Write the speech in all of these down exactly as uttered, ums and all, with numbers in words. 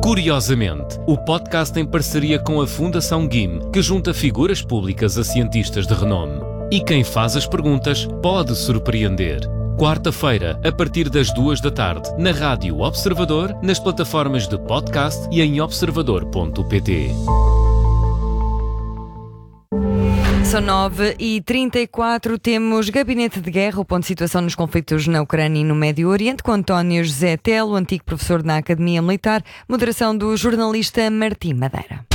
Curiosamente, o podcast em parceria com a Fundação G I M, que junta figuras públicas a cientistas de renome. E quem faz as perguntas pode surpreender. Quarta-feira, a partir das duas da tarde, na Rádio Observador, nas plataformas de podcast e em observador ponto pt. São nove e trinta e quatro, temos Gabinete de Guerra, o ponto de situação nos conflitos na Ucrânia e no Médio Oriente, com António José Telo, antigo professor na Academia Militar, moderação do jornalista Martim Madeira.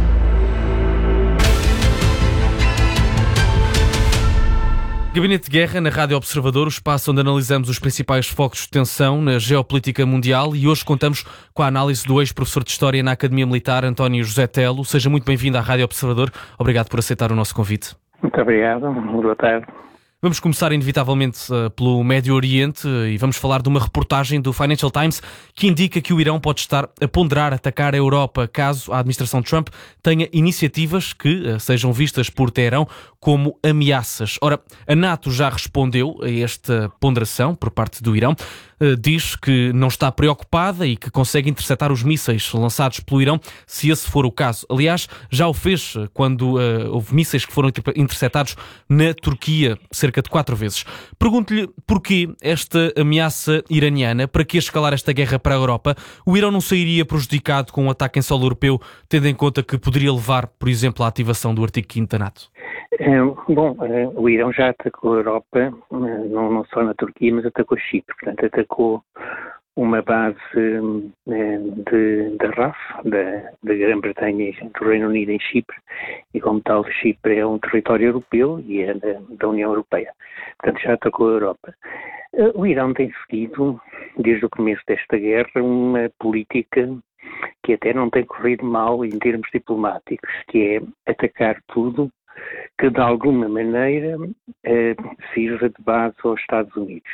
Gabinete de Guerra, na Rádio Observador, o espaço onde analisamos os principais focos de tensão na geopolítica mundial, e hoje contamos com a análise do ex-professor de História na Academia Militar, António José Telo. Seja muito bem-vindo à Rádio Observador. Obrigado por aceitar o nosso convite. Muito obrigado. Boa tarde. Vamos começar, inevitavelmente, uh, pelo Médio Oriente uh, e vamos falar de uma reportagem do Financial Times que indica que o Irão pode estar a ponderar atacar a Europa caso a administração Trump tenha iniciativas que uh, sejam vistas por Teherão como ameaças. Ora, a NATO já respondeu a esta ponderação por parte do Irão. Uh, diz que não está preocupada e que consegue interceptar os mísseis lançados pelo Irão, se esse for o caso. Aliás, já o fez uh, quando uh, houve mísseis que foram interceptados na Turquia, cerca de quatro vezes. Pergunto-lhe porquê esta ameaça iraniana, para que escalar esta guerra para a Europa? O Irão não sairia prejudicado com um ataque em solo europeu, tendo em conta que poderia levar, por exemplo, à ativação do artigo quinto da NATO? É, bom, é, o Irão já atacou a Europa, não, não só na Turquia, mas atacou Chipre. Portanto, atacou uma base é, de, da R A F, da, da Grã-Bretanha e do Reino Unido em Chipre, e como tal, Chipre é um território europeu e é da, da União Europeia. Portanto, já atacou a Europa. O Irão tem seguido, desde o começo desta guerra, uma política que até não tem corrido mal em termos diplomáticos, que é atacar tudo que de alguma maneira eh, sirva de base aos Estados Unidos.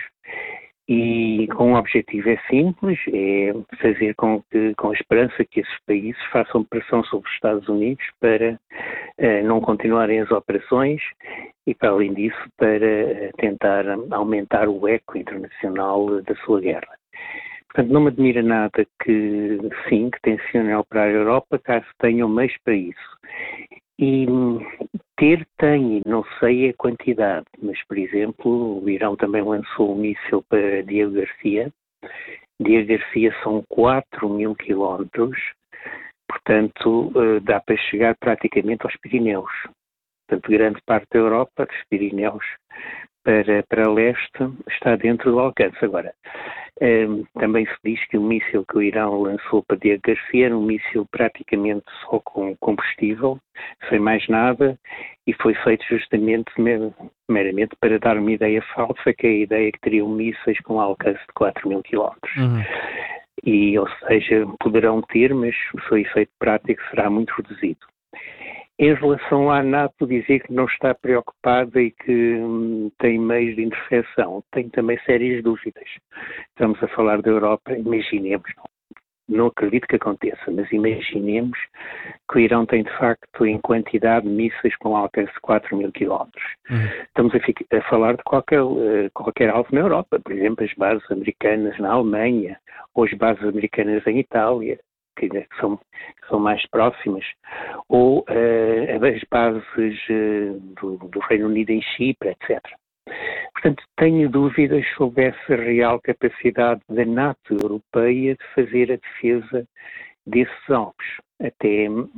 E com o objetivo é simples, é fazer com que, com a esperança que esses países façam pressão sobre os Estados Unidos para eh, não continuarem as operações e, para além disso, para tentar aumentar o eco internacional da sua guerra. Portanto, não me admira nada que, sim, que tencionem operar a Europa, caso tenham meios para isso. E ter tem, não sei a quantidade, mas, por exemplo, o Irão também lançou um míssil para Diego Garcia. Diego Garcia são quatro mil quilómetros, portanto, dá para chegar praticamente aos Pirineus. Portanto, grande parte da Europa, dos Pirineus para, para leste, está dentro do alcance. Agora, um, também se diz que o míssil que o Irão lançou para Diego Garcia era um míssil praticamente só com combustível, sem mais nada, e foi feito justamente meramente para dar uma ideia falsa, que é a ideia que teriam mísseis com alcance de quatro mil quilómetros. Uhum. E, ou seja, poderão ter, mas o seu efeito prático será muito reduzido. Em relação à NATO, dizer que não está preocupada e que hum, tem meios de interseção, tenho também sérias dúvidas. Estamos a falar da Europa, imaginemos, não, não acredito que aconteça, mas imaginemos que o Irão tem de facto em quantidade de mísseis com alcance de quatro mil quilómetros. Uhum. Estamos a, ficar, a falar de qualquer, uh, qualquer alvo na Europa, por exemplo, as bases americanas na Alemanha, ou as bases americanas em Itália, que são, que são mais próximas, ou uh, as bases uh, do, do Reino Unido em Chipre, etcétera. Portanto, tenho dúvidas sobre essa real capacidade da NATO europeia de fazer a defesa desses alvos. Até uh,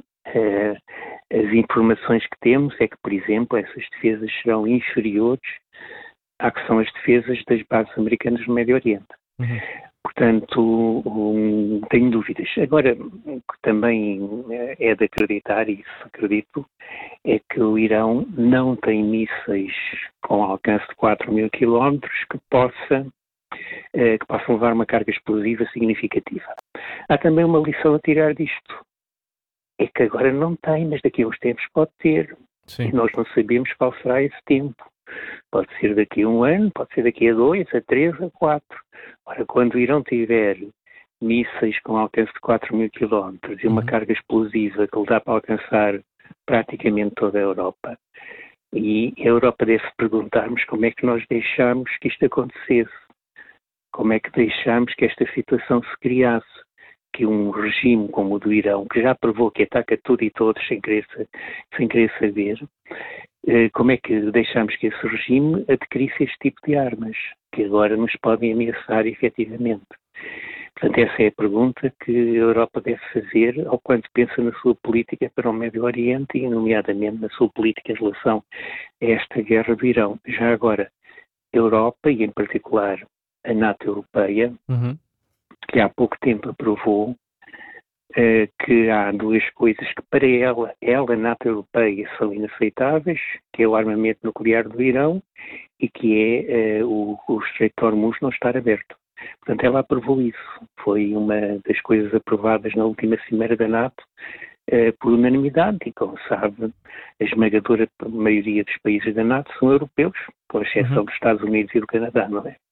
as informações que temos é que, por exemplo, essas defesas serão inferiores à que são as defesas das bases americanas no Médio Oriente. Uhum. Portanto, um, tenho dúvidas. Agora, o que também é de acreditar, e isso acredito, é que o Irão não tem mísseis com alcance de quatro mil quilómetros que, possa, eh, que possam levar uma carga explosiva significativa. Há também uma lição a tirar disto. É que agora não tem, mas daqui a uns tempos pode ter. Sim. E nós não sabemos qual será esse tempo. Pode ser daqui a um ano, pode ser daqui a dois, a três, a quatro. Ora, quando o Irão tiver mísseis com alcance de quatro mil quilómetros e uma uhum. carga explosiva que lhe dá para alcançar praticamente toda a Europa, e a Europa deve perguntarmos como é que nós deixamos que isto acontecesse, como é que deixamos que esta situação se criasse, que um regime como o do Irão, que já provou que ataca tudo e todos sem querer, sem querer saber, como é que deixamos que esse regime adquirisse este tipo de armas, que agora nos podem ameaçar efetivamente? Portanto, essa é a pergunta que a Europa deve fazer ao quanto pensa na sua política para o Médio Oriente e, nomeadamente, na sua política em relação a esta guerra do Irão. Já agora, a Europa, e em particular a NATO Europeia, uhum. que há pouco tempo aprovou uh, que há duas coisas que para ela, ela, a NATO Europeia, são inaceitáveis, que é o armamento nuclear do Irão e que é uh, o, o Estreito de Hormuz não estar aberto. Portanto, ela aprovou isso. Foi uma das coisas aprovadas na última cimeira da NATO eh, por unanimidade e, como sabe, a esmagadora maioria dos países da NATO são europeus, com exceção uhum. dos Estados Unidos e do Canadá, não é?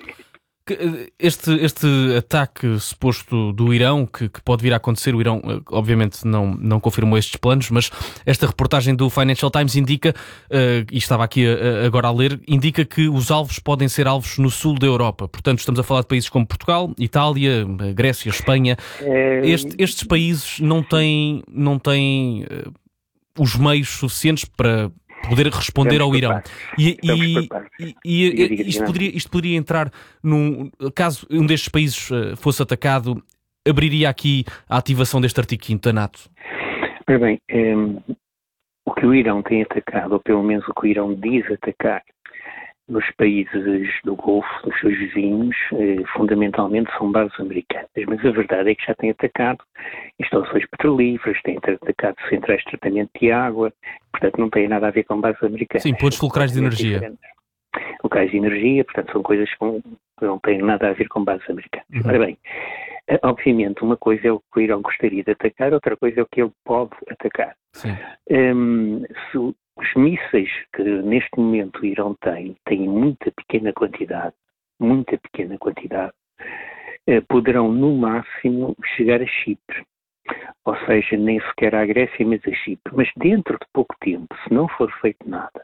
Este, este ataque suposto do Irão, que, que pode vir a acontecer, o Irão obviamente não, não confirmou estes planos, mas esta reportagem do Financial Times indica, uh, e estava aqui a, agora a ler, indica que os alvos podem ser alvos no sul da Europa. Portanto, estamos a falar de países como Portugal, Itália, Grécia, Espanha. É... Este, estes países não têm, não têm uh, os meios suficientes para poder responder ao Irão. E, e, e, e isto, poderia, isto poderia entrar num... Caso um destes países fosse atacado, abriria aqui a ativação deste artigo quinto da NATO? Ora bem, um, o que o Irão tem atacado, ou pelo menos o que o Irão diz atacar nos países do Golfo, dos seus vizinhos, eh, fundamentalmente são bases americanas. Mas a verdade é que já tem atacado instalações petrolíferas, tem atacado centrais de tratamento de água, portanto não tem nada a ver com bases americanas. Sim, pontos fulcrais de energia. Diferentes. Locais de energia, portanto são coisas que não têm nada a ver com bases americanas. Uhum. Ora bem, obviamente uma coisa é o que o Irão gostaria de atacar, outra coisa é o que ele pode atacar. Sim. Um, se Os mísseis que neste momento o Irão tem, têm muita pequena quantidade, muita pequena quantidade, eh, poderão no máximo chegar a Chipre. Ou seja, nem sequer à Grécia, mas a Chipre. Mas dentro de pouco tempo, se não for feito nada,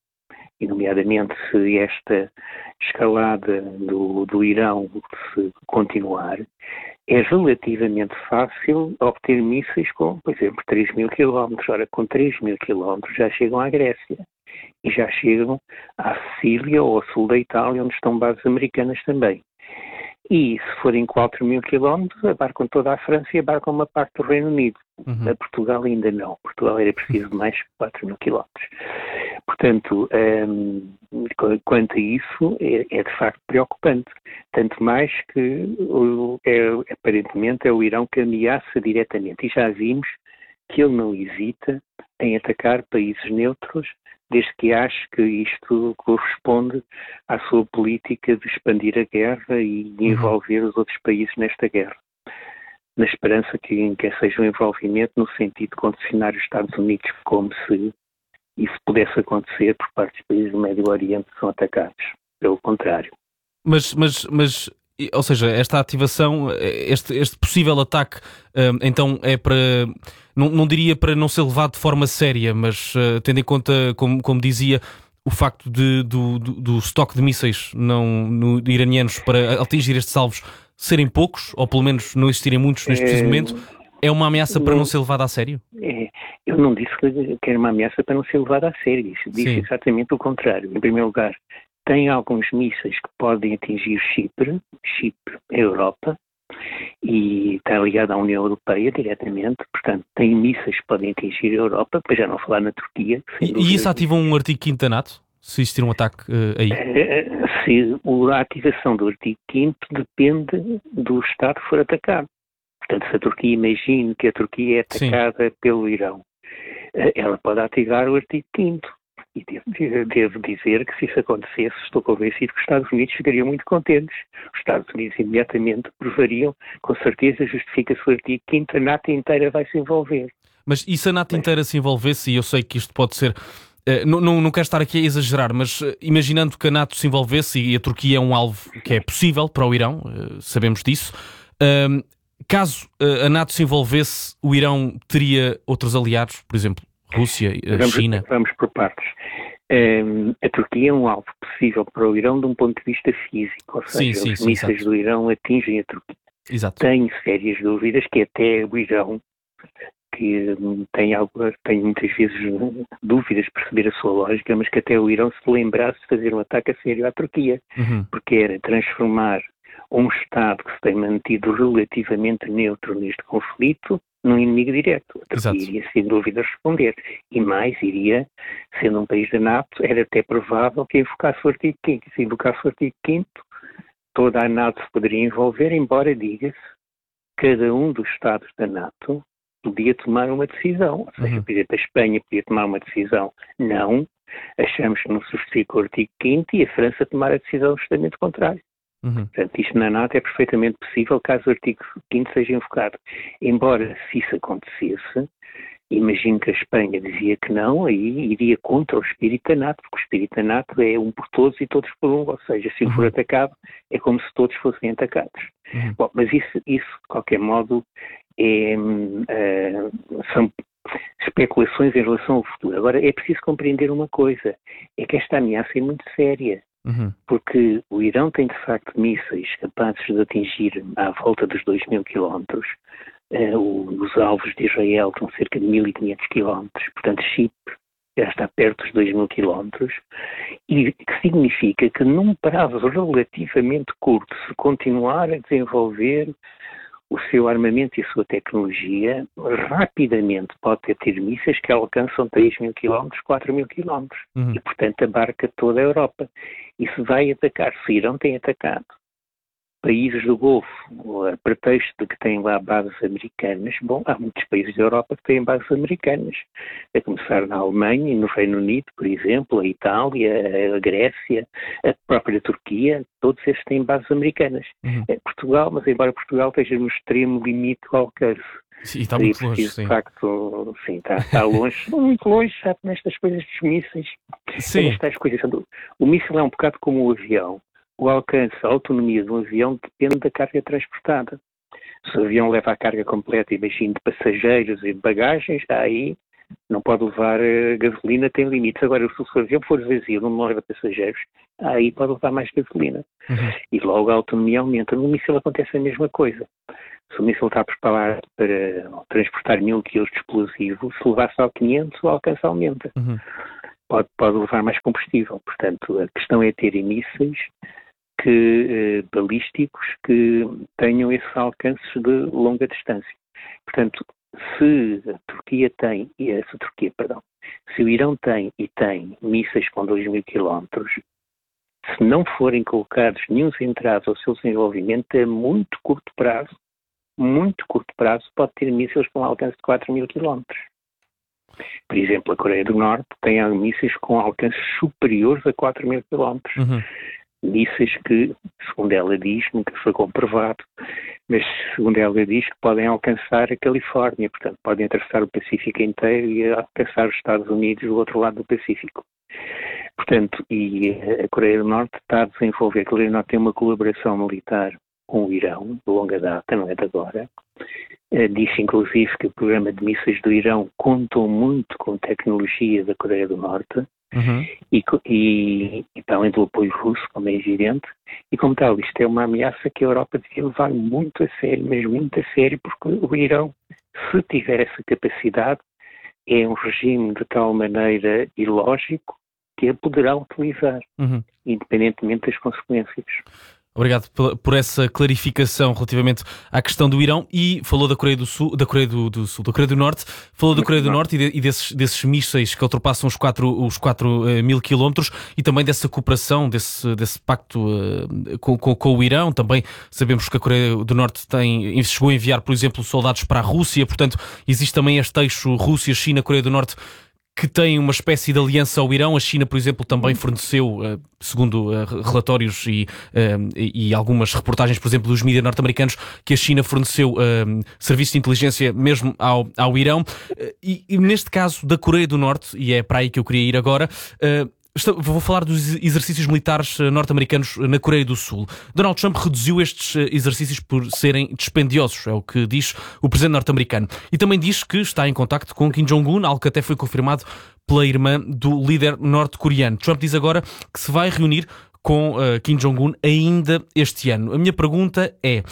e nomeadamente se esta escalada do, do Irão se continuar, é relativamente fácil obter mísseis com, por exemplo, três mil quilómetros. Ora, com três mil quilómetros já chegam à Grécia e já chegam à Sicília ou ao sul da Itália, onde estão bases americanas também. E se forem quatro mil quilómetros, abarcam toda a França e abarcam uma parte do Reino Unido. Uhum. A Portugal ainda não. Portugal era preciso mais que quatro mil quilómetros. Portanto, um, quanto a isso, é, é de facto preocupante. Tanto mais que, o, é, aparentemente, é o Irão que ameaça diretamente. E já vimos que ele não hesita em atacar países neutros, desde que ache que isto corresponde à sua política de expandir a guerra e de envolver os outros países nesta guerra. Na esperança que, que seja um envolvimento no sentido de condicionar os Estados Unidos, como se isso pudesse acontecer por parte dos países do Médio Oriente que são atacados. Pelo contrário. Mas, mas, mas ou seja, esta ativação, este, este possível ataque, então é para, não, não diria para não ser levado de forma séria, mas tendo em conta, como, como dizia, o facto de, do, do, do estoque de mísseis não, no, de iranianos para atingir estes alvos serem poucos, ou pelo menos não existirem muitos neste preciso momento, é uma ameaça para não, não ser levada a sério? É, eu não disse que era uma ameaça para não ser levada a sério, disse Sim. exatamente o contrário. Em primeiro lugar, tem alguns mísseis que podem atingir Chipre, Chipre, a Europa, e está ligado à União Europeia diretamente, portanto tem mísseis que podem atingir a Europa, para já não falar na Turquia. E, e isso ativa um artigo quinto da NATO? Se existir um ataque uh, aí? Uh, se a ativação do artigo quinto depende do Estado que for atacado. Portanto, se a Turquia, imagine que a Turquia é atacada Sim. pelo Irão, uh, ela pode ativar o artigo quinto. E devo, devo dizer que se isso acontecesse, estou convencido que os Estados Unidos ficariam muito contentes. Os Estados Unidos imediatamente provariam, com certeza justifica-se o artigo quinto, a NATO inteira vai se envolver. Mas e se a NATO inteira se envolvesse, e eu sei que isto pode ser... Uh, não, não, não quero estar aqui a exagerar, mas uh, imaginando que a NATO se envolvesse, e a Turquia é um alvo que é possível para o Irão, uh, sabemos disso, uh, caso uh, a NATO se envolvesse, o Irão teria outros aliados, por exemplo, Rússia, uh, vamos, China? Vamos por partes. Um, a Turquia é um alvo possível para o Irão de um ponto de vista físico, ou seja, sim, sim, os mísseis do Irão atingem a Turquia. Exato. Tenho sérias dúvidas que até o Irão, que tem, algo, tem muitas vezes dúvidas de perceber a sua lógica, mas que até o Irão se lembrasse de fazer um ataque a sério à Turquia, uhum. porque era transformar um Estado que se tem mantido relativamente neutro neste conflito num inimigo direto. A Turquia Exato. iria sem dúvida responder. E mais, iria, sendo um país da NATO, era até provável que invocasse o artigo quinto. Se invocasse o artigo quinto, toda a NATO se poderia envolver, embora, diga-se, cada um dos Estados da NATO podia tomar uma decisão. Ou seja, uhum. o Presidente da Espanha podia tomar uma decisão. Não, achamos que não se justifica o artigo quinto e a França tomar a decisão justamente contrária. Uhum. Portanto, isto na NATO é perfeitamente possível caso o artigo quinto seja invocado. Embora, se isso acontecesse, imagino que a Espanha dizia que não, aí iria contra o espírito da NATO, porque o espírito da NATO é um por todos e todos por um, ou seja, se um for atacado, é como se todos fossem atacados. Uhum. Bom, mas isso, isso, de qualquer modo, é, uh, são especulações em relação ao futuro. Agora, é preciso compreender uma coisa, é que esta ameaça é muito séria. Uhum. Porque o Irão tem, de facto, mísseis capazes de atingir à volta dos dois mil quilómetros. Uh, os alvos de Israel estão cerca de mil e quinhentos quilómetros. Portanto, Chipre já está perto dos dois mil quilómetros. E que significa que num prazo relativamente curto, se continuar a desenvolver o seu armamento e a sua tecnologia, rapidamente pode ter mísseis que alcançam três mil quilómetros, quatro mil quilómetros. Uhum. E, portanto, abarca toda a Europa. E se vai atacar, se o Irão tem atacado países do Golfo, a pretexto de que têm lá bases americanas, bom, há muitos países da Europa que têm bases americanas, a começar na Alemanha e no Reino Unido, por exemplo, a Itália, a Grécia, a própria Turquia, todos esses têm bases americanas. Uhum. É Portugal, mas embora Portugal esteja no extremo limite do alcance. Sim, está muito preciso, longe, sim. De facto, sim, está, está longe, muito longe, sabe, nestas coisas dos mísseis. Sim. Nestas coisas, o míssil é um bocado como o avião. O alcance, a autonomia de um avião depende da carga transportada. Se o avião leva a carga completa e baixinho de passageiros e de bagagens, aí não pode levar uh, gasolina, tem limites. Agora, se o avião for vazio, não leva passageiros, aí pode levar mais gasolina. Uhum. E logo a autonomia aumenta. No míssil acontece a mesma coisa. Se o míssil está preparado para transportar mil quilos de explosivo, se levar só quinhentos, o alcance aumenta. Uhum. Pode, pode levar mais combustível. Portanto, a questão é ter mísseis que, eh, balísticos que tenham esses alcances de longa distância. Portanto, se a Turquia tem, se a Turquia, perdão, se o Irão tem e tem mísseis com dois mil quilómetros, se não forem colocados nenhum entraves ao seu desenvolvimento, a muito curto prazo, muito curto prazo, pode ter mísseis com alcance de quatro mil quilómetros. Por exemplo, a Coreia do Norte tem mísseis com alcances superiores a quatro mil quilómetros. Uhum. Mísseis que, segundo ela diz, nunca foi comprovado, mas segundo ela diz que podem alcançar a Califórnia, portanto podem atravessar o Pacífico inteiro e alcançar os Estados Unidos do outro lado do Pacífico. Portanto, e a Coreia do Norte está a desenvolver, a Coreia do Norte tem uma colaboração militar com o Irão, de longa data, não é de agora. Uh, disse inclusive que o programa de mísseis do Irão contou muito com tecnologia da Coreia do Norte. Uhum. E, e, e para além do apoio russo, como é evidente, e como tal, isto é uma ameaça que a Europa devia levar muito a sério, mas muito a sério, porque o Irão, se tiver essa capacidade, é um regime de tal maneira ilógico que a poderá utilizar, uhum. independentemente das consequências. Obrigado por essa clarificação relativamente à questão do Irão e falou da Coreia do Sul, da Coreia do, do Sul, da Coreia do Norte, falou da Coreia do Norte e, de, e desses, desses mísseis que ultrapassam os quatro os quatro uh, mil quilómetros e também dessa cooperação, desse, desse pacto uh, com, com, com o Irão. Também sabemos que a Coreia do Norte tem, chegou a enviar, por exemplo, soldados para a Rússia, portanto existe também este eixo Rússia-China, Coreia do Norte, que tem uma espécie de aliança ao Irão. A China, por exemplo, também forneceu, segundo relatórios e, e algumas reportagens, por exemplo, dos mídias norte-americanos, que a China forneceu um, serviços de inteligência mesmo ao, ao Irão. E, e neste caso da Coreia do Norte, e é para aí que eu queria ir agora, uh, vou falar dos exercícios militares norte-americanos na Coreia do Sul. Donald Trump reduziu estes exercícios por serem dispendiosos, é o que diz o presidente norte-americano. E também diz que está em contacto com Kim Jong-un, algo que até foi confirmado pela irmã do líder norte-coreano. Trump diz agora que se vai reunir com uh, Kim Jong-un ainda este ano. A minha pergunta é: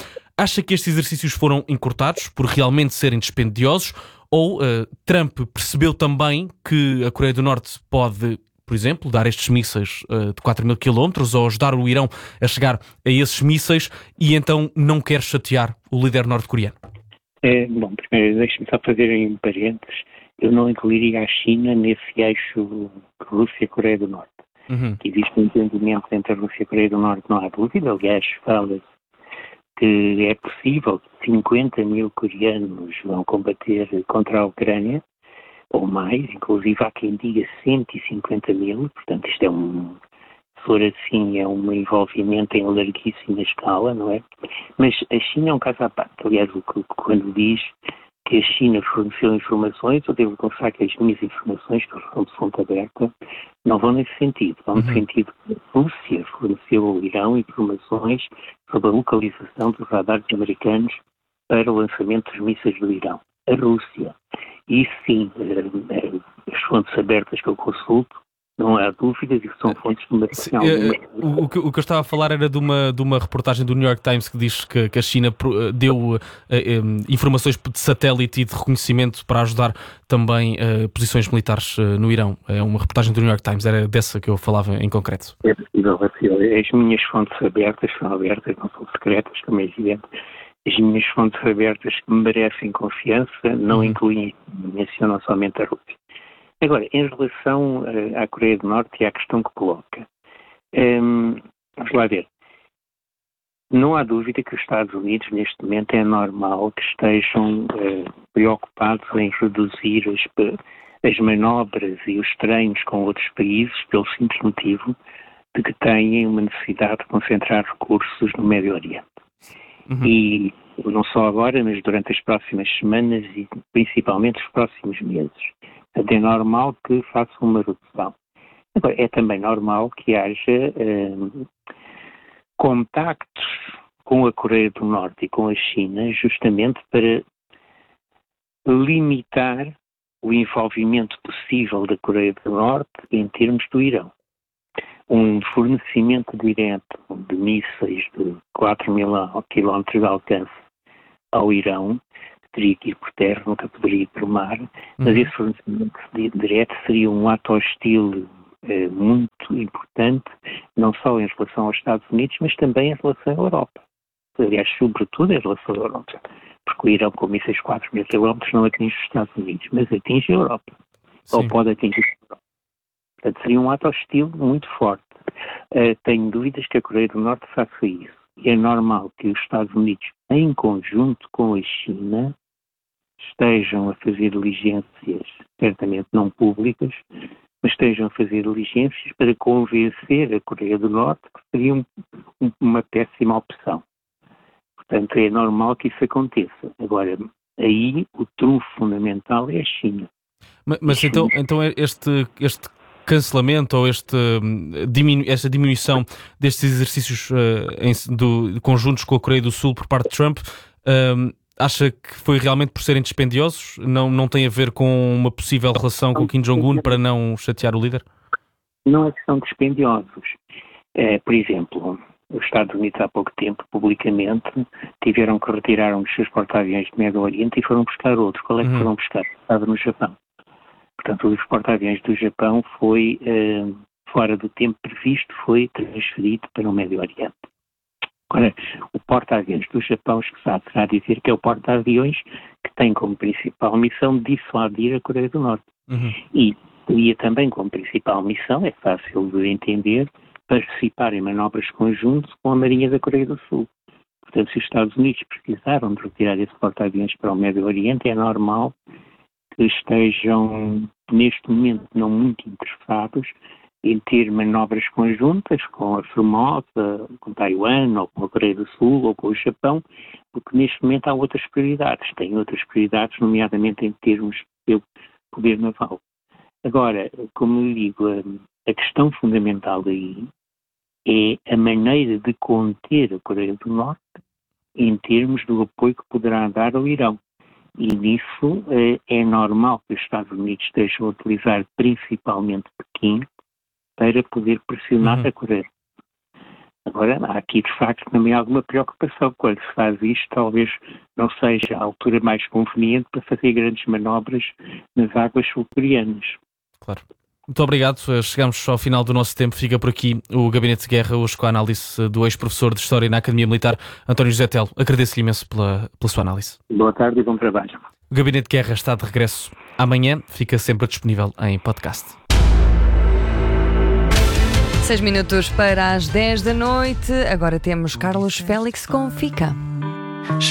Acha que estes exercícios foram encurtados por realmente serem dispendiosos ou uh, Trump percebeu também que a Coreia do Norte pode, por exemplo, dar estes mísseis uh, de quatro mil quilómetros ou ajudar o Irão a chegar a esses mísseis e então não quer chatear o líder norte-coreano? É, bom, primeiro deixe-me só fazer em parênteses. Eu não incluiria a China nesse eixo Rússia-Coreia do Norte. Uhum. Que existe um entendimento entre a Rússia e a Coreia do Norte, não há dúvida. Aliás, fala-se que é possível que cinquenta mil coreanos vão combater contra a Ucrânia, ou mais, inclusive há quem diga cento e cinquenta mil, portanto isto é um, se for assim, é um envolvimento em larguíssima escala, não é? Mas a China é um caso à parte. Aliás, o que, quando diz que a China forneceu informações, eu devo confessar que as minhas informações, que são de fonte aberta, não vão nesse sentido. Vão no Uhum. sentido que a Rússia forneceu ao Irão informações sobre a localização dos radares americanos para o lançamento dos mísseis do Irão. A Rússia. E sim, as fontes abertas que eu consulto, não há dúvidas, e que são fontes de Sim, marcação. eh, o, o, que, o que eu estava a falar era de uma, de uma reportagem do New York Times que diz que, que a China pro- deu eh, eh, informações de satélite e de reconhecimento para ajudar também eh, posições militares eh, no Irão. É uma reportagem do New York Times, era dessa que eu falava em concreto. É possível, é possível. As minhas fontes abertas são abertas, não são secretas, como é evidente. As minhas fontes abertas que me merecem confiança não Uhum. incluem, mencionam somente a Rússia. Agora, em relação uh, à Coreia do Norte e à questão que coloca, um, vamos lá ver. Não há dúvida que os Estados Unidos, neste momento, é normal que estejam uh, preocupados em reduzir as, as manobras e os treinos com outros países, pelo simples motivo de que têm uma necessidade de concentrar recursos no Médio Oriente. Uhum. E não só agora, mas durante as próximas semanas e principalmente os próximos meses. Portanto, é normal que façam uma redução. Agora, é também normal que haja eh, contactos com a Coreia do Norte e com a China justamente para limitar o envolvimento possível da Coreia do Norte em termos do Irão. Um fornecimento direto de mísseis de quatro mil quilómetros de alcance ao Irão teria que ir por terra, nunca poderia ir por mar, mas Uhum. esse fornecimento direto seria um ato hostil eh, muito importante, não só em relação aos Estados Unidos, mas também em relação à Europa. Aliás, sobretudo em relação à Europa, porque o Irão com mísseis de quatro mil quilómetros não atinge os Estados Unidos, mas atinge a Europa, Sim. ou pode atingir a Europa. Portanto, seria um ato hostil muito forte. Uh, tenho dúvidas que a Coreia do Norte faça isso. E é normal que os Estados Unidos, em conjunto com a China, estejam a fazer diligências, certamente não públicas, mas estejam a fazer diligências para convencer a Coreia do Norte que seria um, um, uma péssima opção. Portanto, é normal que isso aconteça. Agora, aí o trunfo fundamental é a China. Mas, mas então, então este, este cancelamento ou este, diminu, esta diminuição destes exercícios uh, em, do, conjuntos com a Coreia do Sul por parte de Trump, uh, acha que foi realmente por serem dispendiosos? Não, não tem a ver com uma possível relação com Kim Jong-un para não chatear o líder? Não é que são dispendiosos. É, por exemplo, os Estados Unidos há pouco tempo, publicamente, tiveram que retirar um dos seus porta-aviões do Médio Oriente e foram buscar outro. Qual é que Uhum. foram buscar? Estava no Japão. Portanto, os porta-aviões do Japão foi, uh, fora do tempo previsto, foi transferido para o Médio Oriente. Agora, o porta-aviões do Japão, escusado será dizer que é o porta-aviões que tem como principal missão dissuadir a Coreia do Norte. Uhum. E teria também como principal missão, é fácil de entender, participar em manobras conjuntas com a Marinha da Coreia do Sul. Portanto, se os Estados Unidos precisaram de retirar esse porta-aviões para o Médio Oriente, é normal que estejam, neste momento, não muito interessados em ter manobras conjuntas com a Formosa, com Taiwan, ou com a Coreia do Sul, ou com o Japão, porque neste momento há outras prioridades. Têm outras prioridades, nomeadamente em termos do poder naval. Agora, como eu digo, a, a questão fundamental aí é a maneira de conter a Coreia do Norte em termos do apoio que poderá dar ao Irão. E nisso é, é normal que os Estados Unidos estejam a utilizar principalmente Pequim para poder pressionar Uhum. a Coreia. Agora, há aqui de facto também alguma preocupação. Quando se faz isto, talvez não seja a altura mais conveniente para fazer grandes manobras nas águas sul-coreanas. Claro. Muito obrigado. Chegamos ao final do nosso tempo. Fica por aqui o Gabinete de Guerra, hoje com a análise do ex-professor de História na Academia Militar, António José Telo. Agradeço-lhe imenso pela, pela sua análise. Boa tarde e bom trabalho. O Gabinete de Guerra está de regresso amanhã. Fica sempre disponível em podcast. Seis minutos para as dez da noite. Agora temos Carlos Félix com Fica.